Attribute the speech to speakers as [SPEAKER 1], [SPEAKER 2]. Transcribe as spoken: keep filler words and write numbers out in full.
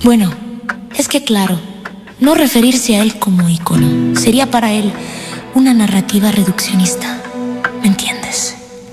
[SPEAKER 1] Bueno, es que claro, no referirse a él como ícono sería para él una narrativa reduccionista.